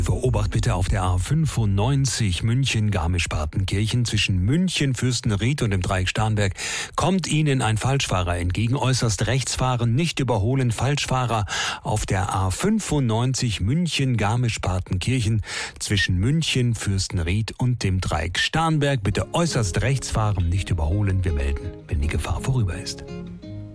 Beobacht bitte auf der A95 München-Garmisch-Partenkirchen zwischen München, Fürstenried und dem Dreieck Starnberg. Kommt Ihnen ein Falschfahrer entgegen, äußerst rechts fahren, nicht überholen, Falschfahrer auf der A95 München-Garmisch-Partenkirchen zwischen München, Fürstenried und dem Dreieck Starnberg. Bitte äußerst rechts fahren, nicht überholen. Wir melden, wenn die Gefahr vorüber ist.